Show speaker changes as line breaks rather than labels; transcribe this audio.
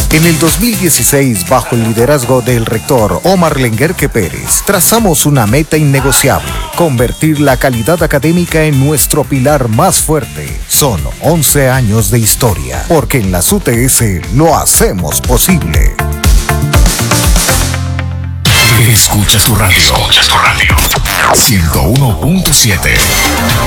En el 2016, bajo el liderazgo del rector Omar Lenguerque Pérez, trazamos una meta innegociable: convertir la calidad académica en nuestro pilar más fuerte. Son 11 años de historia, porque en las UTS lo hacemos posible.
Escuchas tu radio. 101.7.